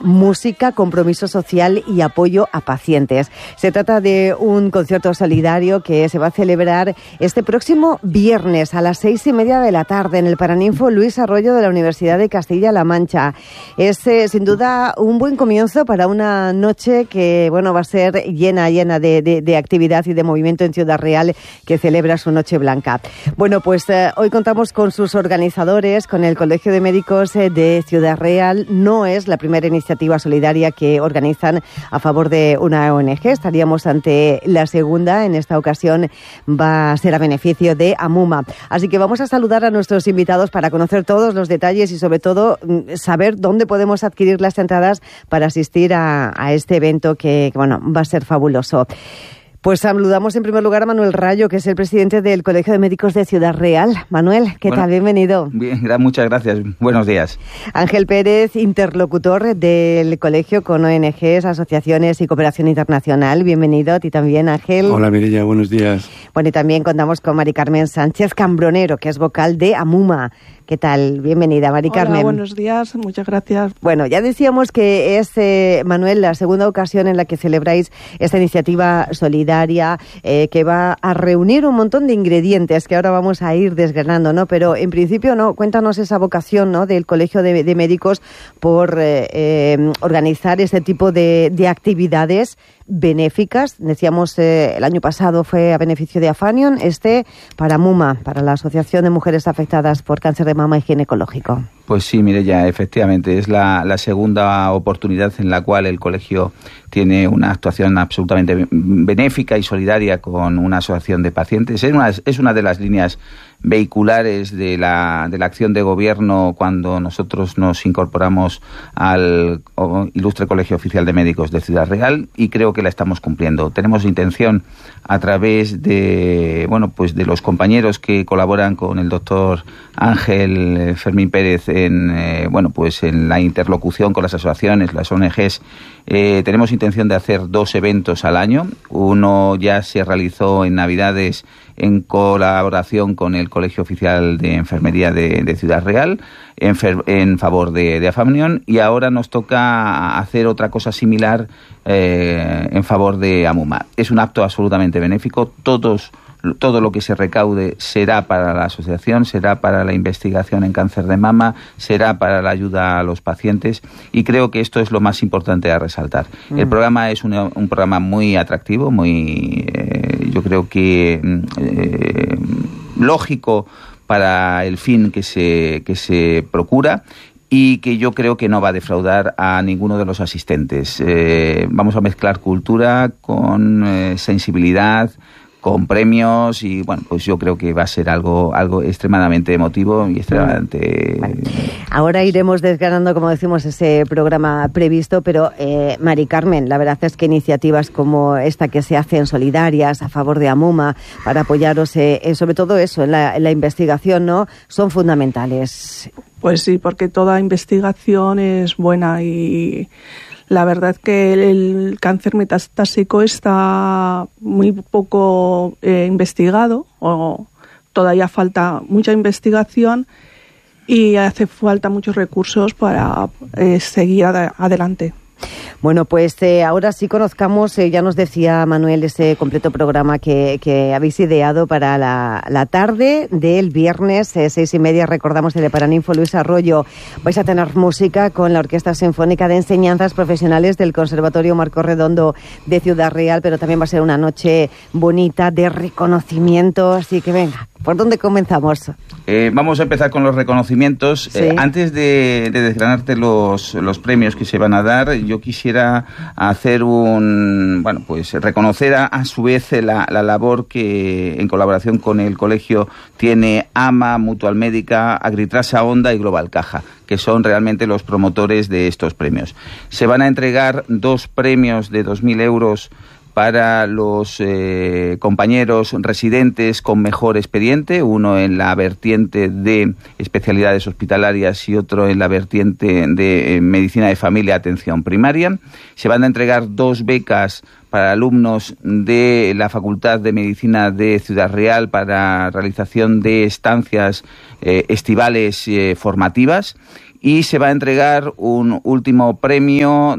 música, compromiso social y apoyo a pacientes. Se trata de un concierto solidario que se va a celebrar este próximo viernes a las 6:30 de la tarde en el Paraninfo Luis Arroyo de la Universidad de Castilla-La Mancha. Es sin duda un buen comienzo para una noche que va a ser llena de actividad y de movimiento en Ciudad Real, que celebra su Noche Blanca. Pues hoy contamos con sus organizadores, con el Colegio de Médicos de Ciudad Real. No es la primera iniciativa solidaria que organizan a favor de una ONG. Estaríamos ante la segunda. En esta ocasión va a ser a beneficio de AMUMA. Así que vamos a saludar a nuestros invitados para conocer todos los detalles y sobre todo saber dónde podemos adquirir las entradas para asistir a este evento que va a ser fabuloso. Pues saludamos en primer lugar a Manuel Rayo, que es el presidente del Colegio de Médicos de Ciudad Real. Manuel, ¿qué tal? Bienvenido. Bien, muchas gracias. Buenos días. Ángel Pérez, interlocutor del colegio con ONGs, asociaciones y cooperación internacional. Bienvenido a ti también, Ángel. Hola, Mireia, buenos días. Y también contamos con Mari Carmen Sánchez Cambronero, que es vocal de AMUMA. ¿Qué tal? Bienvenida, Mari Carmen. Hola, buenos días, muchas gracias. Ya decíamos que es, Manuel, la segunda ocasión en la que celebráis esta iniciativa solidaria que va a reunir un montón de ingredientes que ahora vamos a ir desgranando, ¿no? Pero en principio, cuéntanos esa vocación, ¿no?, del Colegio de Médicos por organizar este tipo de actividades benéficas. Decíamos, el año pasado fue a beneficio de Afanion, para AMUMA, para la Asociación de Mujeres Afectadas por Cáncer de Mama y Ginecológico. Pues sí, Mireia, efectivamente, es la segunda oportunidad en la cual el colegio tiene una actuación absolutamente benéfica y solidaria con una asociación de pacientes. Es una de las líneas vehiculares de la acción de gobierno cuando nosotros nos incorporamos al Ilustre Colegio Oficial de Médicos de Ciudad Real, y creo que la estamos cumpliendo. Tenemos intención, a través de de los compañeros que colaboran con el doctor Ángel Fermín Pérez en la interlocución con las asociaciones, las ONGs, tenemos intención de hacer 2 eventos al año. Uno ya se realizó en Navidades en colaboración con el Colegio Oficial de Enfermería de Ciudad Real en favor de Afanion, y ahora nos toca hacer otra cosa similar en favor de AMUMA. Es un acto absolutamente benéfico. Todo lo que se recaude será para la asociación, será para la investigación en cáncer de mama, será para la ayuda a los pacientes, y creo que esto es lo más importante a resaltar. El programa es un programa muy atractivo, yo creo que lógico para el fin que se procura, y que yo creo que no va a defraudar a ninguno de los asistentes. Vamos a mezclar cultura con sensibilidad, con premios, y pues yo creo que va a ser algo extremadamente emotivo y extremadamente... Ahora iremos desgranando, como decimos, ese programa previsto, pero Mari Carmen, la verdad es que iniciativas como esta que se hacen solidarias a favor de AMUMA para apoyaros, sobre todo eso, en la investigación, ¿no?, son fundamentales. Pues sí, porque toda investigación es buena, y la verdad que el cáncer metastásico está muy poco investigado, o todavía falta mucha investigación, y hace falta muchos recursos para seguir adelante. Pues ahora sí conozcamos, ya nos decía Manuel, ese completo programa que habéis ideado para la tarde del viernes, 6:30, recordamos, el Paraninfo Luis Arroyo. Vais a tener música con la Orquesta Sinfónica de Enseñanzas Profesionales del Conservatorio Marcos Redondo de Ciudad Real, pero también va a ser una noche bonita de reconocimiento, así que venga, ¿por dónde comenzamos? Vamos a empezar con los reconocimientos. Sí. Antes de desgranarte los premios que se van a dar, yo quisiera hacer reconocer a su vez la labor que, en colaboración con el colegio, tiene AMA, Mutual Médica, Agritrasa Honda y Global Caja, que son realmente los promotores de estos premios. Se van a entregar 2 premios de 2.000 euros para los compañeros residentes con mejor expediente, uno en la vertiente de especialidades hospitalarias y otro en la vertiente de medicina de familia, atención primaria. Se van a entregar 2 becas para alumnos de la Facultad de Medicina de Ciudad Real para realización de estancias estivales formativas. y se va a entregar un último premio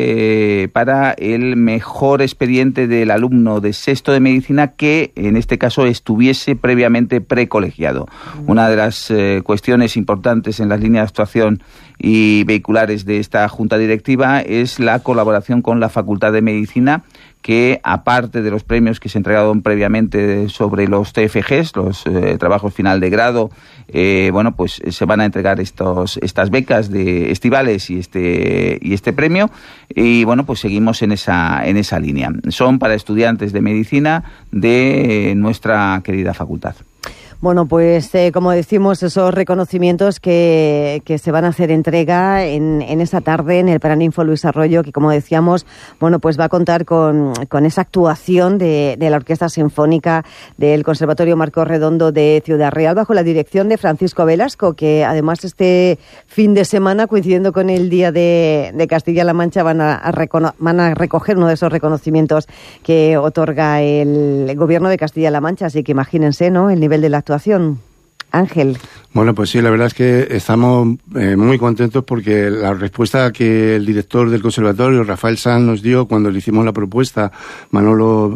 para el mejor expediente del alumno de sexto de medicina que en este caso estuviese previamente precolegiado. Una de las cuestiones importantes en las líneas de actuación y vehiculares de esta Junta Directiva es la colaboración con la Facultad de Medicina, que aparte de los premios que se entregaron previamente sobre los TFGs, los trabajos final de grado, pues se van a entregar estas becas de estivales y este premio, y bueno, pues seguimos en esa línea. Son para estudiantes de medicina de nuestra querida facultad. Bueno, pues como decimos, esos reconocimientos que se van a hacer entrega en esa tarde en el Paraninfo Luis Arroyo, que como decíamos, bueno, pues va a contar con esa actuación de la Orquesta Sinfónica del Conservatorio Marcos Redondo de Ciudad Real, bajo la dirección de Francisco Velasco, que además este fin de semana, coincidiendo con el Día de Castilla-La Mancha, van a recoger uno de esos reconocimientos que otorga el Gobierno de Castilla-La Mancha. Así que imagínense, ¿no?, el nivel de la actuación. Ángel. Bueno, pues sí, la verdad es que estamos muy contentos porque la respuesta que el director del conservatorio, Rafael Sanz, nos dio cuando le hicimos la propuesta, Manolo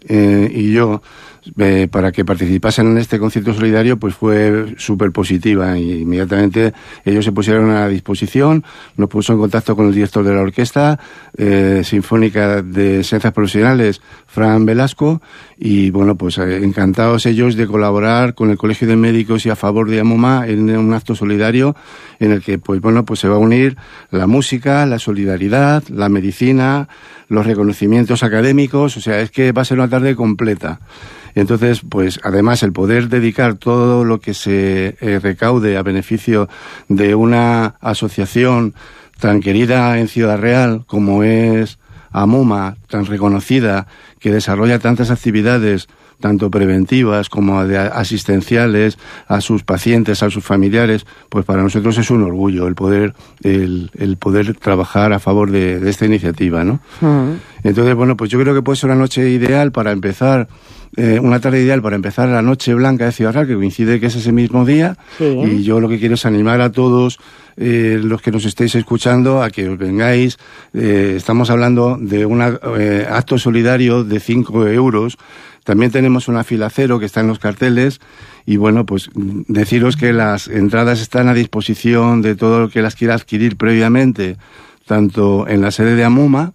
y yo, para que participasen en este concierto solidario, pues fue súper positiva, y inmediatamente ellos se pusieron a disposición, nos puso en contacto con el director de la Orquesta Sinfónica de Ciencias Profesionales, Fran Velasco, y bueno, pues encantados ellos de colaborar con el Colegio de Médicos y a favor de AMUMA en un acto solidario en el que pues se va a unir la música, la solidaridad, la medicina, los reconocimientos académicos. O sea, es que va a ser una tarde completa. Entonces, pues además el poder dedicar todo lo que se recaude a beneficio de una asociación tan querida en Ciudad Real como es AMUMA, tan reconocida, que desarrolla tantas actividades, tanto preventivas como asistenciales, a sus pacientes, a sus familiares, pues para nosotros es un orgullo el poder trabajar a favor de esta iniciativa, ¿no? Entonces, bueno, pues yo creo que puede ser una noche ideal para empezar, una tarde ideal para empezar la Noche Blanca de Ciudad Real, que coincide que es ese mismo día, sí. Y yo lo que quiero es animar a todos los que nos estéis escuchando a que os vengáis. Estamos hablando de un acto solidario de 5 euros. También tenemos una fila cero que está en los carteles, y bueno, pues deciros que las entradas están a disposición de todo el que las quiera adquirir previamente, tanto en la sede de AMUMA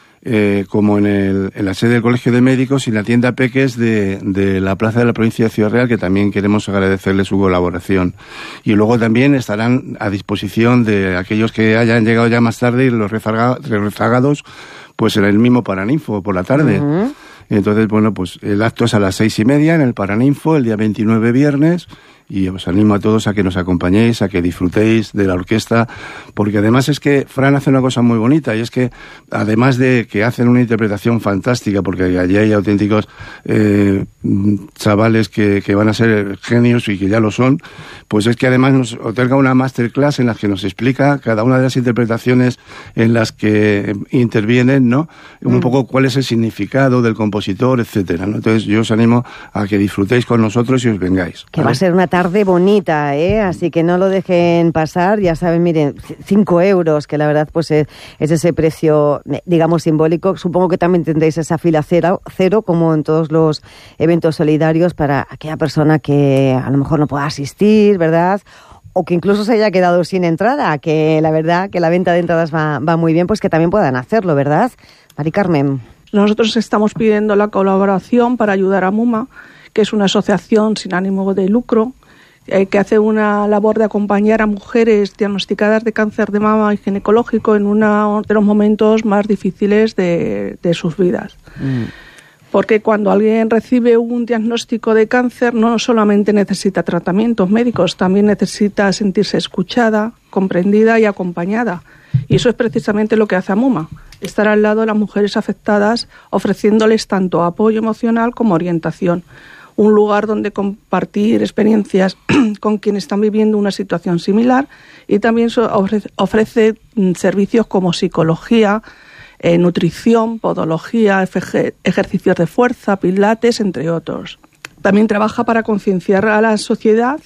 como en la sede del Colegio de Médicos y en la tienda Peques de la Plaza de la Provincia de Ciudad Real, que también queremos agradecerle su colaboración. Y luego también estarán a disposición de aquellos que hayan llegado ya más tarde y los rezagados, pues en el mismo Paraninfo por la tarde. Uh-huh. Entonces, bueno, pues el acto es a las 6:30 en el Paraninfo, el día 29 viernes, y os animo a todos a que nos acompañéis, a que disfrutéis de la orquesta, porque además es que Fran hace una cosa muy bonita, y es que además de que hacen una interpretación fantástica, porque allí hay auténticos chavales que van a ser genios y que ya lo son, pues es que además nos otorga una masterclass en la que nos explica cada una de las interpretaciones en las que intervienen, ¿no? Un poco cuál es el significado del compositor, etcétera, ¿no? Entonces yo os animo a que disfrutéis con nosotros y os vengáis, ¿vale? Que va a ser una tarde bonita, así que no lo dejen pasar. Ya saben, miren, 5 euros, que la verdad pues es ese precio, digamos, simbólico. Supongo que también tendréis esa fila cero, como en todos los eventos solidarios, para aquella persona que a lo mejor no pueda asistir, ¿verdad?, o que incluso se haya quedado sin entrada, que la verdad que la venta de entradas va muy bien, pues que también puedan hacerlo, ¿verdad, Mari Carmen? Nosotros estamos pidiendo la colaboración para ayudar a AMUMA, que es una asociación sin ánimo de lucro, que hace una labor de acompañar a mujeres diagnosticadas de cáncer de mama y ginecológico en uno de los momentos más difíciles de sus vidas. Porque cuando alguien recibe un diagnóstico de cáncer, no solamente necesita tratamientos médicos, también necesita sentirse escuchada, comprendida y acompañada. Y eso es precisamente lo que hace AMUMA, estar al lado de las mujeres afectadas, ofreciéndoles tanto apoyo emocional como orientación. Un lugar donde compartir experiencias con quienes están viviendo una situación similar, y también ofrece servicios como psicología, nutrición, podología, ejercicios de fuerza, pilates, entre otros. También trabaja para concienciar a la sociedad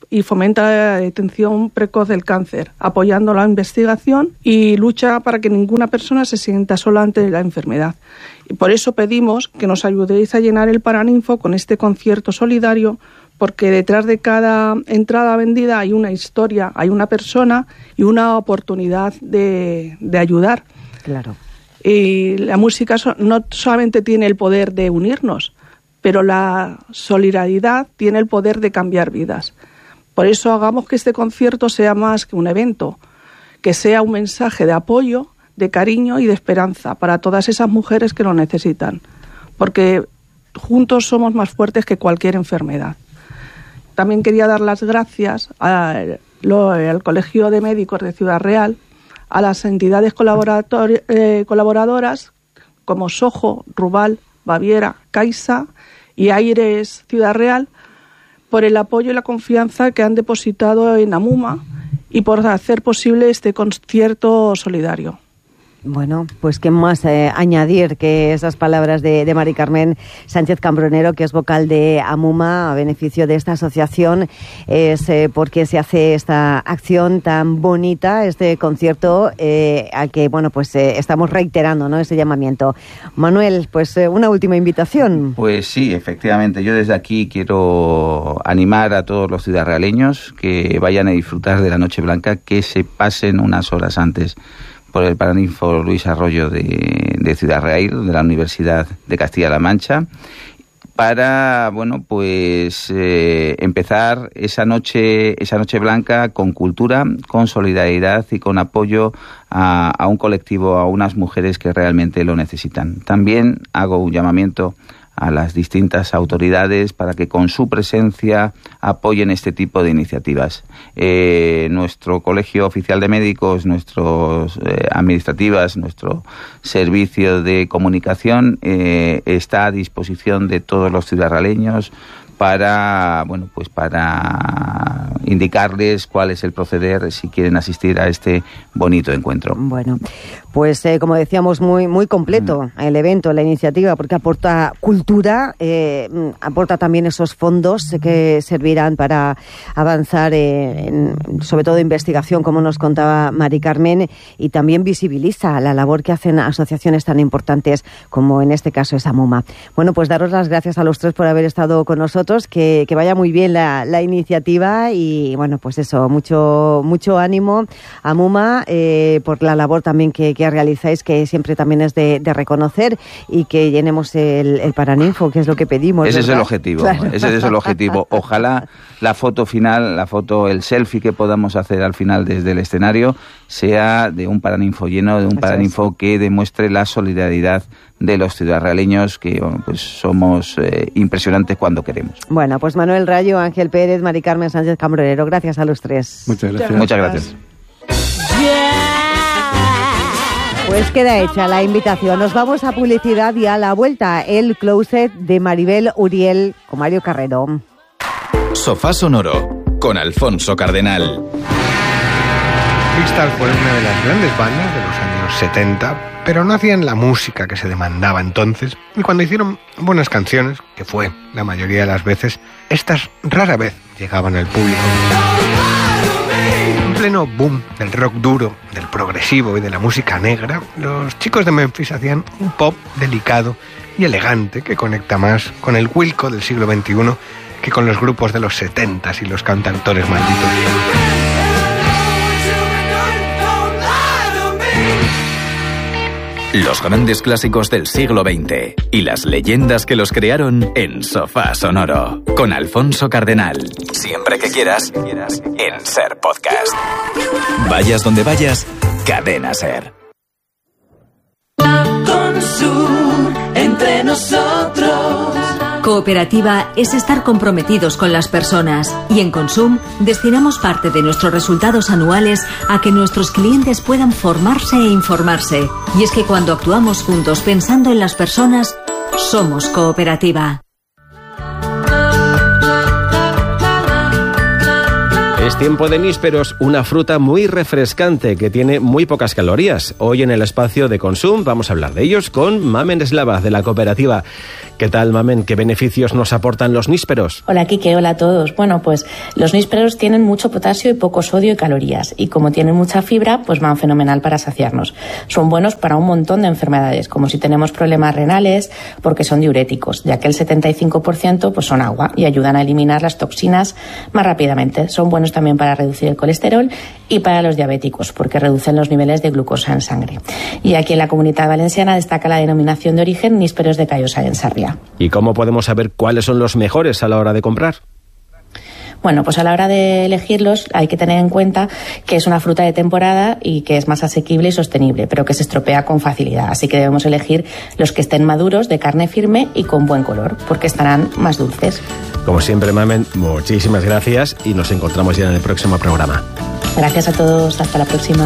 y fomenta la detección precoz del cáncer, apoyando la investigación y lucha para que ninguna persona se sienta sola ante la enfermedad. Y por eso pedimos que nos ayudéis a llenar el Paraninfo con este concierto solidario, porque detrás de cada entrada vendida hay una historia, hay una persona y una oportunidad de ayudar. Claro. Y la música no solamente tiene el poder de unirnos, pero la solidaridad tiene el poder de cambiar vidas. Por eso hagamos que este concierto sea más que un evento, que sea un mensaje de apoyo, de cariño y de esperanza para todas esas mujeres que lo necesitan, porque juntos somos más fuertes que cualquier enfermedad. También quería dar las gracias al Colegio de Médicos de Ciudad Real, a las entidades colaboradoras como Sojo, Rubal, Baviera, Caixa y Aires Ciudad Real, por el apoyo y la confianza que han depositado en Amuma y por hacer posible este concierto solidario. Bueno, pues qué más añadir que esas palabras de Mari Carmen Sánchez Cambronero, que es vocal de Amuma, a beneficio de esta asociación, es porque se hace esta acción tan bonita, este concierto, a que, bueno, pues estamos reiterando, ¿no?, ese llamamiento. Manuel, pues una última invitación. Pues sí, efectivamente, yo desde aquí quiero animar a todos los ciudadrealeños que vayan a disfrutar de la Noche Blanca, que se pasen unas horas antes por el Paraninfo Luis Arroyo de Ciudad Real, de la Universidad de Castilla-La Mancha, para, bueno, pues empezar esa noche blanca con cultura, con solidaridad y con apoyo a un colectivo, a unas mujeres que realmente lo necesitan. También hago un llamamiento a las distintas autoridades para que con su presencia apoyen este tipo de iniciativas. Nuestro Colegio Oficial de Médicos, nuestros administrativas, nuestro servicio de comunicación está a disposición de todos los ciudadanos para, bueno, pues para indicarles cuál es el proceder si quieren asistir a este bonito encuentro. Bueno, pues como decíamos, muy completo el evento, la iniciativa, porque aporta cultura, aporta también esos fondos que servirán para avanzar sobre todo investigación, como nos contaba Mari Carmen, y también visibiliza la labor que hacen asociaciones tan importantes como en este caso es Amuma. Bueno, pues daros las gracias a los tres por haber estado con nosotros, que vaya muy bien la iniciativa y, bueno, pues eso, mucho ánimo a Amuma por la labor también que realizáis, que siempre también es de reconocer, y que llenemos el Paraninfo, que es lo que pedimos. Ese ¿verdad? Es el objetivo, claro. Ese es el objetivo. Ojalá la foto final, el selfie que podamos hacer al final desde el escenario sea de un Paraninfo lleno, de un Paraninfo que demuestre la solidaridad de los ciudadanos, que, bueno, pues somos impresionantes cuando queremos. Bueno, pues Manuel Rayo, Ángel Pérez, Mari Carmen Sánchez Cambronero, gracias a los tres. Muchas gracias. Muchas gracias. Pues queda hecha la invitación. Nos vamos a publicidad y a la vuelta el closet de Maribel Uriel con Mario Carrero. Sofá Sonoro con Alfonso Cardenal. Crystal fue una de las grandes bandas de los años 70, pero no hacían la música que se demandaba entonces, y cuando hicieron buenas canciones, que fue la mayoría de las veces, estas rara vez llegaban al público. En pleno boom del rock duro, del progresivo y de la música negra, los chicos de Memphis hacían un pop delicado y elegante que conecta más con el Wilco del siglo XXI que con los grupos de los 70s y los cantautores malditos. Los grandes clásicos del siglo XX y las leyendas que los crearon en Sofá Sonoro con Alfonso Cardenal. Siempre que quieras, en Ser Podcast. Vayas donde vayas, Cadena Ser. Consur, entre nosotros. Cooperativa es estar comprometidos con las personas, y en Consum destinamos parte de nuestros resultados anuales a que nuestros clientes puedan formarse e informarse. Y es que cuando actuamos juntos pensando en las personas, somos cooperativa. Es tiempo de nísperos, una fruta muy refrescante que tiene muy pocas calorías. Hoy en el espacio de Consum vamos a hablar de ellos con Mamen Eslava, de la cooperativa. ¿Qué tal, Mamen? ¿Qué beneficios nos aportan los nísperos? Hola, Quique, hola a todos. Bueno, pues los nísperos tienen mucho potasio y poco sodio y calorías. Y como tienen mucha fibra, pues van fenomenal para saciarnos. Son buenos para un montón de enfermedades, como si tenemos problemas renales, porque son diuréticos, ya que el 75% pues son agua y ayudan a eliminar las toxinas más rápidamente. Son buenos también para reducir el colesterol y para los diabéticos, porque reducen los niveles de glucosa en sangre. Y aquí en la Comunidad Valenciana destaca la denominación de origen nísperos de Callosa en Sarriá. ¿Y cómo podemos saber cuáles son los mejores a la hora de comprar? Bueno, pues a la hora de elegirlos hay que tener en cuenta que es una fruta de temporada y que es más asequible y sostenible, pero que se estropea con facilidad. Así que debemos elegir los que estén maduros, de carne firme y con buen color, porque estarán más dulces. Como siempre, Mamen, muchísimas gracias y nos encontramos ya en el próximo programa. Gracias a todos, hasta la próxima.